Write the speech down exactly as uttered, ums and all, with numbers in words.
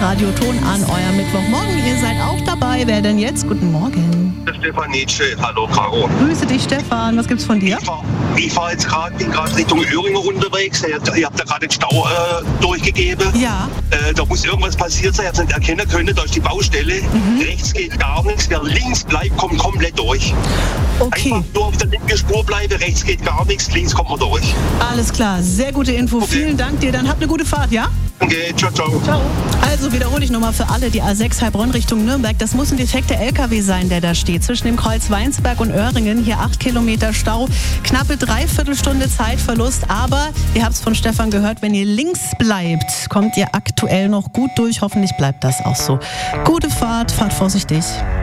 Radioton an, euer Mittwochmorgen. Ihr seid auch dabei. Wer denn jetzt? Guten Morgen. Stefan Nietzsche, hallo Caro. Grüße dich, Stefan. Was gibt's von dir? Ich fahre fahr jetzt gerade, bin gerade Richtung Öhringen unterwegs. Ihr, ihr habt da gerade den Stau äh, durchgegeben. Ja. Äh, da muss irgendwas passiert sein. Ich habe es nicht erkennen können. Da ist die Baustelle. Mhm. Rechts geht gar nichts. Wer links bleibt, kommt komplett durch. Okay. Einfach nur auf der linken Spur bleiben. Rechts geht gar nichts. Links kommt man durch. Alles klar. Sehr gute Info. Okay. Vielen Dank dir. Dann habt eine gute Fahrt, ja? Danke. Ciao, ciao. Ciao. Also wiederhole ich nochmal für alle, die A sechs Heilbronn Richtung Nürnberg. Das muss ein defekter L K W sein, der da steht. Zwischen dem Kreuz Weinsberg und Öhringen. Hier acht Kilometer Stau. Knappe Dreiviertelstunde Zeitverlust. Aber ihr habt es von Stefan gehört, wenn ihr links bleibt, kommt ihr aktuell noch gut durch. Hoffentlich bleibt das auch so. Gute Fahrt. Fahrt vorsichtig.